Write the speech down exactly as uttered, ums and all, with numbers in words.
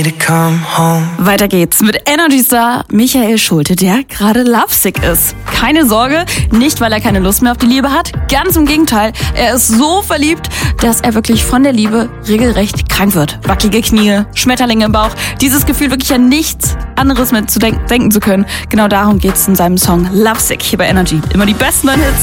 Weiter geht's mit Energy Star Michael Schulte, der gerade lovesick ist. Keine Sorge, nicht weil er keine Lust mehr auf die Liebe hat. Ganz im Gegenteil, er ist so verliebt, dass er wirklich von der Liebe regelrecht krank wird. Wackelige Knie, Schmetterlinge im Bauch. Dieses Gefühl, wirklich an nichts anderes mehr zu denk- denken zu können. Genau darum geht's in seinem Song Lovesick hier bei Energy. Immer die besten neuen Hits.